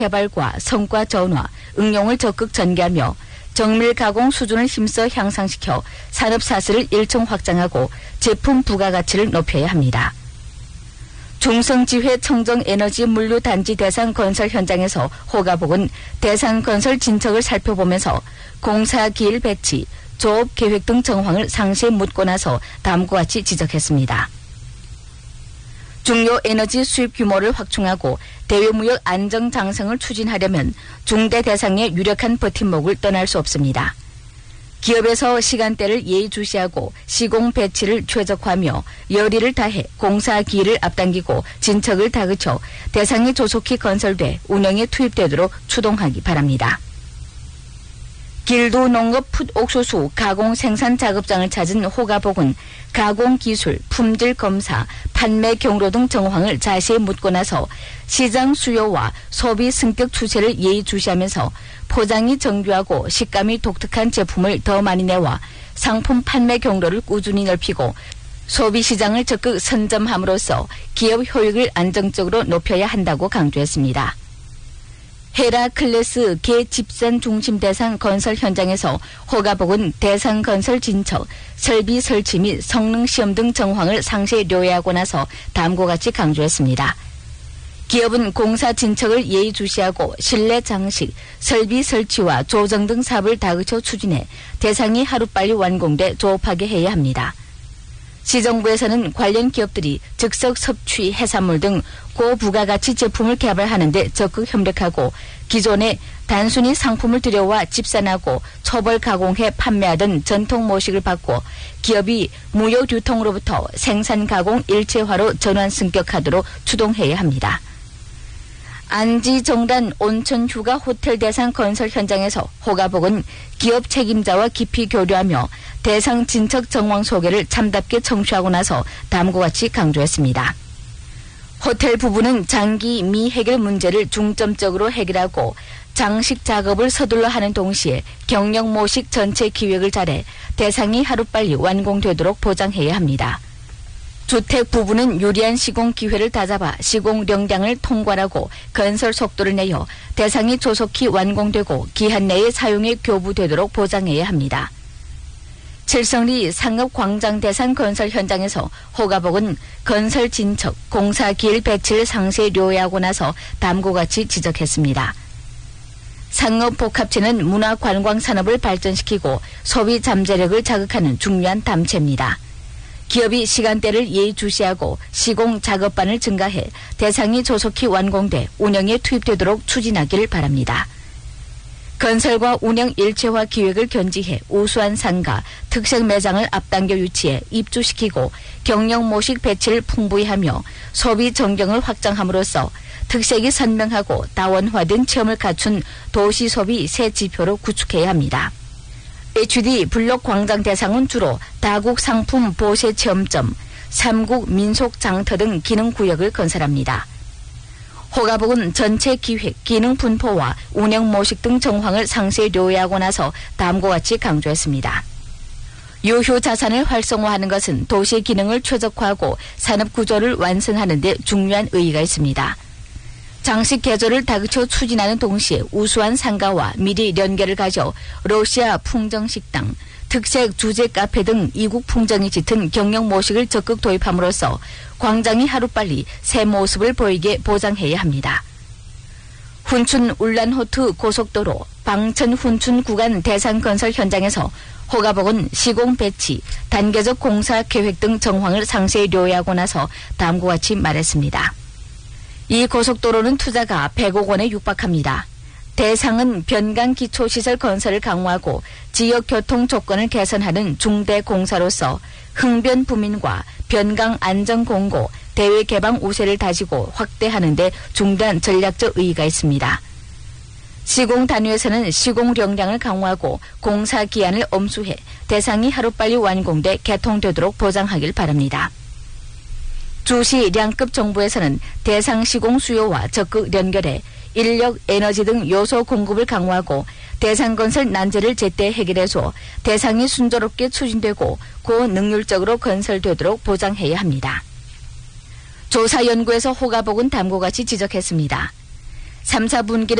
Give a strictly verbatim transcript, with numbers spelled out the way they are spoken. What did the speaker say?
개발과 성과 전화, 응용을 적극 전개하며 정밀 가공 수준을 힘써 향상시켜 산업 사슬을 일청 확장하고 제품 부가가치를 높여야 합니다. 중성지회 청정에너지 물류단지 대상건설 현장에서 호가복은 대상건설 진척을 살펴보면서 공사기일 배치, 조업 계획 등 정황을 상세히 묻고 나서 다음과 같이 지적했습니다. 중요 에너지 수입 규모를 확충하고 대외무역 안정장성을 추진하려면 중대 대상의 유력한 버팀목을 떠날 수 없습니다. 기업에서 시간대를 예의주시하고 시공 배치를 최적화하며 열의를 다해 공사 기일을 앞당기고 진척을 다그쳐 대상이 조속히 건설돼 운영에 투입되도록 추동하기 바랍니다. 길도 농업 풋 옥수수 가공 생산 작업장을 찾은 호가복은 가공기술, 품질검사, 판매 경로 등 정황을 자세히 묻고 나서 시장 수요와 소비 승격 추세를 예의주시하면서 포장이 정교하고 식감이 독특한 제품을 더 많이 내와 상품 판매 경로를 꾸준히 넓히고 소비시장을 적극 선점함으로써 기업 효익을 안정적으로 높여야 한다고 강조했습니다. 헤라클레스 개집산 중심 대상 건설 현장에서 호가복은 대상 건설 진척, 설비 설치 및 성능 시험 등 정황을 상세히 료해하고 나서 다음과 같이 강조했습니다. 기업은 공사 진척을 예의주시하고 실내 장식, 설비 설치와 조정 등 사업을 다그쳐 추진해 대상이 하루빨리 완공돼 조업하게 해야 합니다. 시정부에서는 관련 기업들이 즉석 섭취 해산물 등 고부가가치 제품을 개발하는 데 적극 협력하고 기존에 단순히 상품을 들여와 집산하고 초벌 가공해 판매하던 전통 모식을 바꿔 기업이 무역 유통으로부터 생산 가공 일체화로 전환 승격하도록 추동해야 합니다. 안지정단 온천 휴가 호텔 대상 건설 현장에서 호가복은 기업 책임자와 깊이 교류하며 대상 진척 정황 소개를 참답게 청취하고 나서 다음과 같이 강조했습니다. 호텔 부부는 장기 미해결 문제를 중점적으로 해결하고 장식 작업을 서둘러 하는 동시에 경영 모식 전체 기획을 잘해 대상이 하루빨리 완공되도록 보장해야 합니다. 주택 부부는 유리한 시공 기회를 다잡아 시공 용량을 통괄하고 건설 속도를 내어 대상이 조속히 완공되고 기한 내에 사용에 교부되도록 보장해야 합니다. 칠성리 상업광장 대상 건설 현장에서 호가복은 건설 진척, 공사 기일 배치를 상세히 료해하고 나서 다음과 같이 지적했습니다. 상업복합체는 문화관광산업을 발전시키고 소비 잠재력을 자극하는 중요한 담체입니다. 기업이 시간대를 예의주시하고 시공 작업반을 증가해 대상이 조속히 완공돼 운영에 투입되도록 추진하기를 바랍니다. 건설과 운영 일체화 기획을 견지해 우수한 상가, 특색 매장을 앞당겨 유치해 입주시키고 경영 모식 배치를 풍부히 하며 소비 전경을 확장함으로써 특색이 선명하고 다원화된 체험을 갖춘 도시 소비 새 지표로 구축해야 합니다. 에이치디 블록 광장 대상은 주로 다국 상품 보세 체험점, 삼국 민속 장터 등 기능 구역을 건설합니다. 호가복은 전체 기획, 기능 분포와 운영 모식 등 정황을 상세히 료해하고 나서 다음과 같이 강조했습니다. 유효 자산을 활성화하는 것은 도시 기능을 최적화하고 산업 구조를 완성하는 데 중요한 의의가 있습니다. 장식 개조를 다그쳐 추진하는 동시에 우수한 상가와 미리 연계를 가져 러시아 풍정식당, 특색 주제 카페 등 이국 풍정이 짙은 경영 모식을 적극 도입함으로써 광장이 하루빨리 새 모습을 보이게 보장해야 합니다. 훈춘 울란호트 고속도로 방천 훈춘 구간 대상 건설 현장에서 호가복은 시공 배치, 단계적 공사 계획 등 정황을 상세히 료해하고 나서 다음과 같이 말했습니다. 이 고속도로는 투자가 백억 원에 육박합니다. 대상은 변강 기초시설 건설을 강화하고 지역 교통 조건을 개선하는 중대 공사로서 흥변 부민과 변강 안전 공고, 대외 개방 우세를 다지고 확대하는 데 중대한 전략적 의의가 있습니다. 시공 단위에서는 시공 용량을 강화하고 공사 기한을 엄수해 대상이 하루빨리 완공돼 개통되도록 보장하길 바랍니다. 주시 량급 정부에서는 대상 시공 수요와 적극 연결해 인력, 에너지 등 요소 공급을 강화하고 대상 건설 난제를 제때 해결해서 대상이 순조롭게 추진되고 고능률적으로 건설되도록 보장해야 합니다. 조사 연구에서 호가복은 다음과 같이 지적했습니다. 삼, 사 분기를